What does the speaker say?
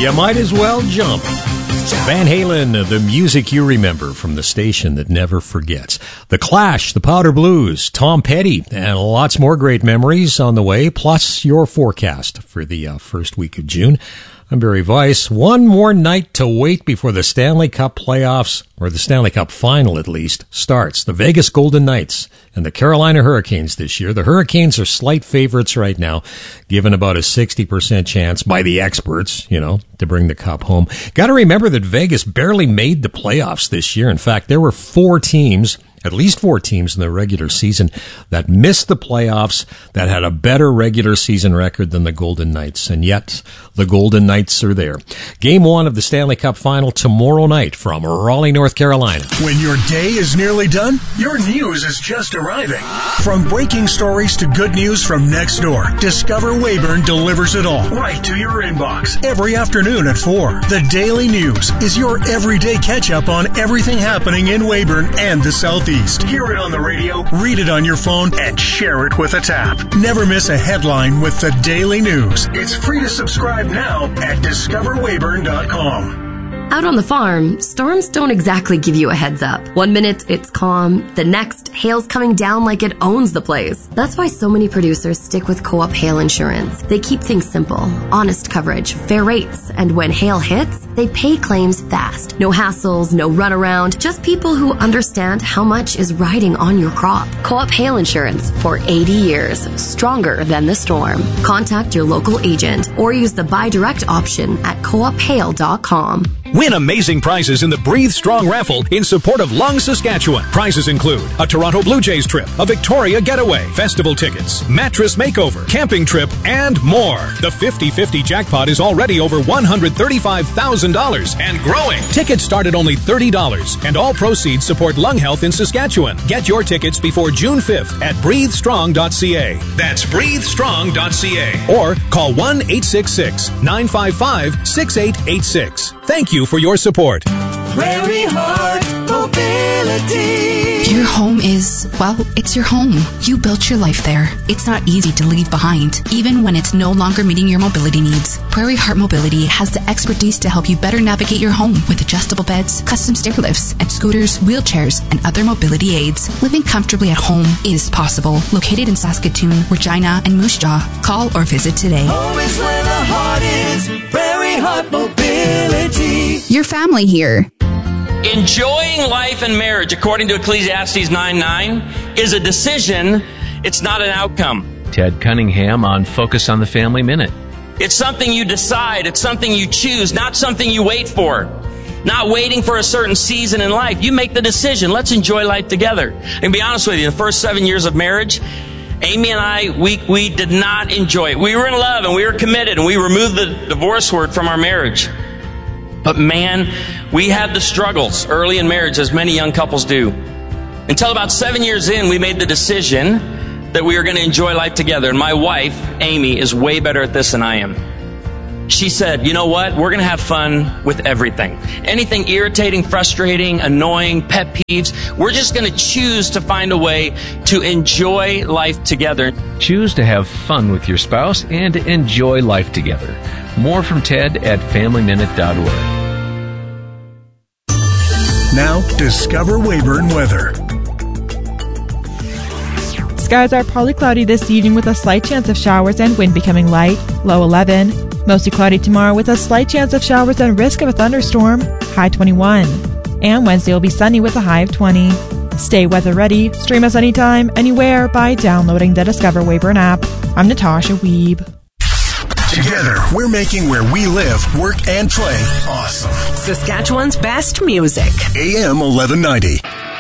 You might as well jump. Van Halen, the music you remember from the station that never forgets. The Clash, the Powder Blues, Tom Petty, and lots more great memories on the way, plus your forecast for the first week of June. I'm Barry Weiss. One more night to wait before the Stanley Cup playoffs, or the Stanley Cup final at least, starts. The Vegas Golden Knights and the Carolina Hurricanes this year. The Hurricanes are slight favorites right now, given about a 60% chance by the experts, to bring the cup home. Got to remember that Vegas barely made the playoffs this year. In fact, there were at least four teams in the regular season that missed the playoffs, that had a better regular season record than the Golden Knights. And yet, the Golden Knights are there. Game 1 of the Stanley Cup final tomorrow night from Raleigh, North Carolina. When your day is nearly done, your news is just arriving. From breaking stories to good news from next door, Discover Weyburn delivers it all right to your inbox. Every afternoon at 4, the Daily News is your everyday catch-up on everything happening in Weyburn and the Southeast. Hear it on the radio, read it on your phone, and share it with a tap. Never miss a headline with the Daily News. It's free to subscribe now at discoverweyburn.com. Out on the farm, storms don't exactly give you a heads up. 1 minute, it's calm. The next, hail's coming down like it owns the place. That's why so many producers stick with Co-op Hail Insurance. They keep things simple, honest coverage, fair rates, and when hail hits, they pay claims fast. No hassles, no runaround, just people who understand how much is riding on your crop. Co-op Hail Insurance for 80 years, stronger than the storm. Contact your local agent or use the buy direct option at coophail.com. Win amazing prizes in the Breathe Strong raffle in support of Lung, Saskatchewan. Prizes include a Toronto Blue Jays trip, a Victoria getaway, festival tickets, mattress makeover, camping trip, and more. The 50-50 jackpot is already over $135,000 and growing. Tickets start at only $30, and all proceeds support lung health in Saskatchewan. Get your tickets before June 5th at breathestrong.ca. That's breathestrong.ca. Or call 1-866-955-6886. Thank you for your support. Prairie Heart Mobility. Your home is, well, it's your home. You built your life there. It's not easy to leave behind, even when it's no longer meeting your mobility needs. Prairie Heart Mobility has the expertise to help you better navigate your home with adjustable beds, custom stair lifts, and scooters, wheelchairs, and other mobility aids. Living comfortably at home is possible. Located in Saskatoon, Regina, and Moose Jaw. Call or visit today. Home is where the heart is. Prairie Heart Mobility. Your family here. Enjoying life and marriage, according to Ecclesiastes 9:9, is a decision. It's not an outcome. Ted Cunningham on Focus on the Family Minute. It's something you decide. It's something you choose, not something you wait for. Not waiting for a certain season in life. You make the decision. Let's enjoy life together. And to be honest with you, the first 7 years of marriage, Amy and I, we did not enjoy it. We were in love and we were committed and we removed the divorce word from our marriage. But man, we had the struggles early in marriage, as many young couples do. Until about 7 years in, we made the decision that we were going to enjoy life together. And my wife, Amy, is way better at this than I am. She said, you know what? We're going to have fun with everything. Anything irritating, frustrating, annoying, pet peeves, we're just going to choose to find a way to enjoy life together. Choose to have fun with your spouse and enjoy life together. More from Ted at FamilyMinute.org. Now, Discover Weyburn weather. Skies are partly cloudy this evening with a slight chance of showers and wind becoming light, low 11. Mostly cloudy tomorrow with a slight chance of showers and risk of a thunderstorm, high 21. And Wednesday will be sunny with a high of 20. Stay weather ready. Stream us anytime, anywhere by downloading the Discover Weyburn app. I'm Natasha Wiebe. Together, we're making where we live, work, and play awesome. Saskatchewan's best music. AM 1190.